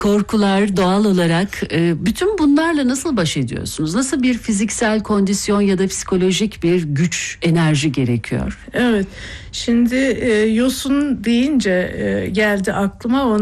korkular doğal olarak. Bütün bunlarla nasıl baş ediyorsunuz? Nasıl bir fiziksel kondisyon ya da psikolojik bir güç, enerji gerekiyor? Evet, şimdi yosun deyince geldi aklıma.